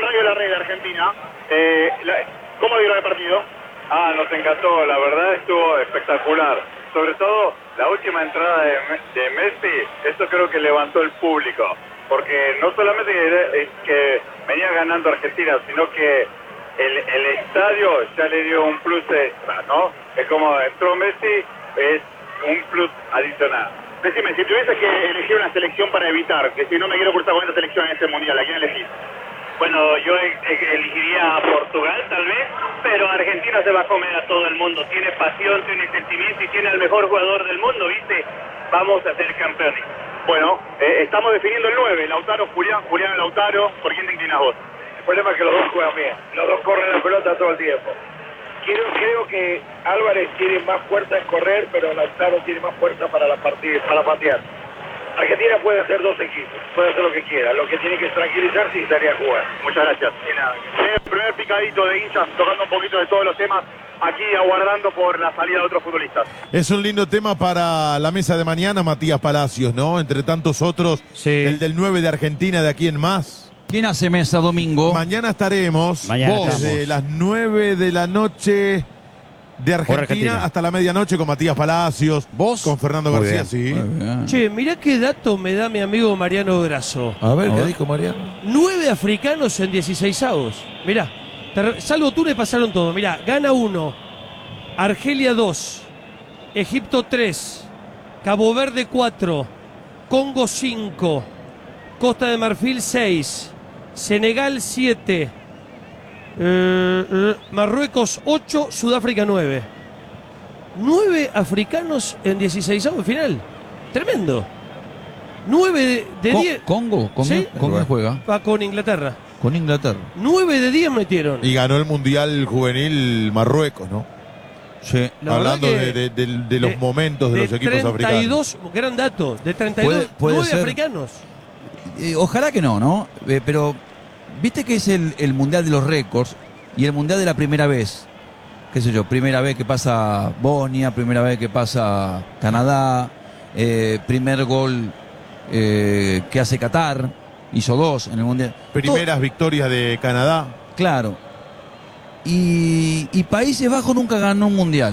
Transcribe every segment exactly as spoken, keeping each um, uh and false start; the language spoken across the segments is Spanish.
Radio La Red de Argentina. Eh, la, ¿Cómo vieron el partido? Ah, nos encantó, la verdad estuvo espectacular. Sobre todo la última entrada de, de Messi, eso creo que levantó el público. Porque no solamente que, que venía ganando Argentina, sino que el, el estadio ya le dio un plus extra, ¿no? Es como entró Messi, es un plus adicional. Decime, si tuviese que elegir una selección para evitar, que si no me quiero cruzar con esta selección en este mundial, ¿a quién elegís? Bueno, yo elegiría a Portugal tal vez, pero Argentina se va a comer a todo el mundo. Tiene pasión, tiene sentimiento y tiene al mejor jugador del mundo, ¿viste? Vamos a ser campeones. Bueno, eh, estamos definiendo el nueve, Lautaro, Julián, Julián, Lautaro. ¿Por quién te inclinas vos? El problema es que los dos juegan bien, los dos corren la pelota todo el tiempo. Creo, creo que Álvarez tiene más fuerza en correr, pero Lautaro tiene más fuerza para la partida, para patear. Argentina puede hacer dos equipos, puede hacer lo que quiera. Lo que tiene que tranquilizarse y salir a jugar. Muchas gracias. Y nada, el primer picadito de hinchas, tocando un poquito de todos los temas, aquí aguardando por la salida de otros futbolistas. Es un lindo tema para la mesa de mañana, Matías Palacios, ¿no? Entre tantos otros, sí. El del nueve de Argentina, de aquí en más. ¿Quién hace mesa domingo? Mañana estaremos Mañana desde estamos. las nueve de la noche de Argentina, Argentina hasta la medianoche con Matías Palacios. ¿Vos? Con Fernando Muy García, bien. sí. Che, mirá qué dato me da mi amigo Mariano Grasso. A ver, A ¿qué ver. dijo Mariano? Nueve africanos en dieciseisavos. Mirá, te- salvo Túnez pasaron todo. Mirá, Ghana uno, Argelia dos, Egipto tres, Cabo Verde cuatro, Congo cinco, Costa de Marfil seis, Senegal siete, eh, eh, Marruecos ocho, Sudáfrica nueve. nueve africanos en dieciseisavos final. Tremendo. nueve de Co- diez. ¿Congo? ¿Con, ¿Sí? ¿Con quién juega? Va con Inglaterra. Con Inglaterra. nueve de diez metieron. Y ganó el Mundial Juvenil Marruecos, ¿no? Sí. La Hablando verdad de, que de- de- de los de- momentos de, de los equipos africanos. treinta y dos, gran dato, de treinta y dos, Puede- puede nueve ser. africanos. Eh, ojalá que no, ¿no? Eh, pero, ¿viste que es el, el Mundial de los récords y el Mundial de la primera vez? Qué sé yo, primera vez que pasa Bosnia, primera vez que pasa Canadá, eh, primer gol eh, que hace Qatar, hizo dos en el Mundial. Primeras victorias de Canadá. Todo- claro. Y, y Países Bajos nunca ganó un Mundial.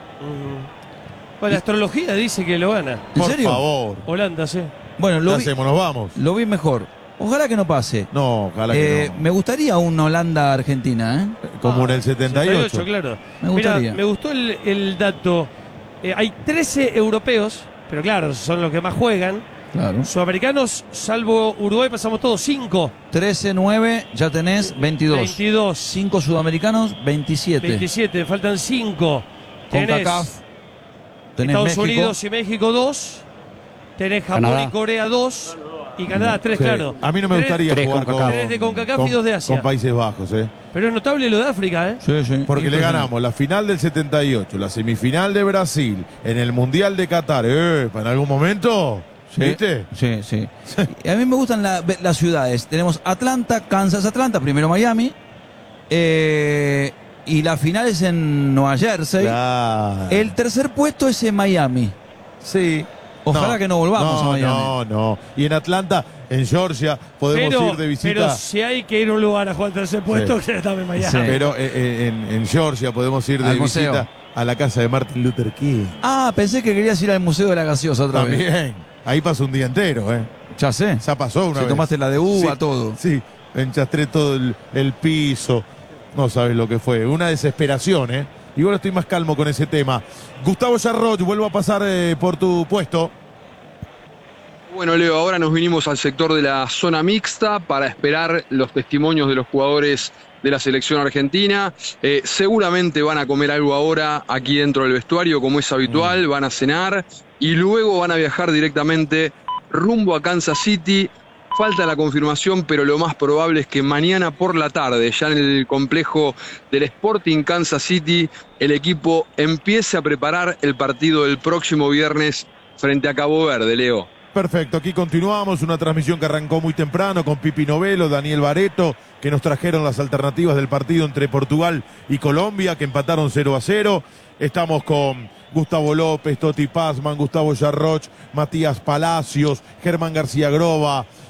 Mm. Bueno, la astrología dice que lo gana. ¿En Por serio? favor. Holanda, sí. Bueno, ¿Qué lo vi, hacemos? ¿Nos vamos? lo vi mejor. Ojalá que no pase. No, ojalá que Eh, no. Me gustaría un Holanda-Argentina, ¿eh? Como en el setenta y ocho. setenta y ocho, claro. Me Mira, gustaría. me gustó el, el dato. Eh, hay trece europeos, pero claro, son los que más juegan. Claro. Sudamericanos, salvo Uruguay, pasamos todos cinco. trece nueve, ya tenés veintidós. veintidós. cinco sudamericanos, veintisiete. veintisiete, faltan cinco. Con Tenés CACAF. Tenés Estados México. Unidos y México dos. Tenés Japón Canadá. y Corea dos. Y Canadá tres, Sí. claro. A mí no me Tres- gustaría tres jugar con con, CONCACAF. Tres de CONCACAF y con- dos de Asia. con Países Bajos, ¿eh? Pero es notable lo de África, ¿eh? Sí, sí. Porque le Impresionante. ganamos la final del setenta y ocho, la semifinal de Brasil, en el Mundial de Qatar. Eh, ¿en algún momento? Sí, ¿Viste? Sí, sí. Y a mí me gustan la- las ciudades. Tenemos Atlanta, Kansas, Atlanta, primero Miami. eh, y la final es en Nueva Jersey. Claro. El tercer puesto es en Miami. Sí. Ojalá que no volvamos no, a Miami. No, no. Y en Atlanta, en Georgia, podemos Pero, ir de visita. pero si hay que ir a un lugar a jugar al tercer puesto, Sí. que está en Miami. Sí. Pero eh, eh, en, en Georgia podemos ir de Al museo. visita a la casa de Martin Luther King. Ah, pensé que querías ir al Museo de la Gaseosa otra vez. También. Ahí pasó un día entero, ¿eh? Ya sé. Ya pasó una Si vez. tomaste la de uva, Sí, todo. Sí, enchastré todo el, el piso. No sabes lo que fue. Una desesperación, ¿eh? Igual estoy más calmo con ese tema. Gustavo Yarroch, vuelvo a pasar eh, por tu puesto. Bueno, Leo, ahora nos vinimos al sector de la zona mixta para esperar los testimonios de los jugadores de la selección argentina. Eh, seguramente van a comer algo ahora aquí dentro del vestuario, como es habitual, van a cenar y luego van a viajar directamente rumbo a Kansas City. Falta la confirmación, pero lo más probable es que mañana por la tarde, ya en el complejo del Sporting Kansas City, el equipo empiece a preparar el partido del próximo viernes frente a Cabo Verde, Leo. Perfecto, aquí continuamos, una transmisión que arrancó muy temprano con Pipi Novelo, Daniel Bareto, que nos trajeron las alternativas del partido entre Portugal y Colombia, que empataron cero a cero. Estamos con Gustavo López, Toti Pazman, Gustavo Yarroch, Matías Palacios, Germán García Groba,